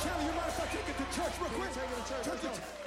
Kelly, you mind if I take it to church real quick? Take it to church. Take Let's it go.